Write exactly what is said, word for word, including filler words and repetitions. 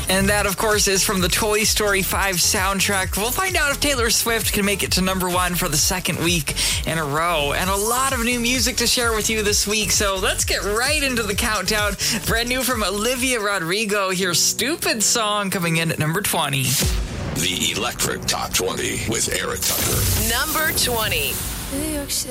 And that, of course, is from the Toy Story five soundtrack. We'll find out if Taylor Swift can make it to number one for the second week in a row. And a lot of new music to share with you this week. So let's get right into the countdown. Brand new from Olivia Rodrigo. Here's Stupid Song coming in at number twenty. The Electric Top twenty with Eric Tucker. Number twenty.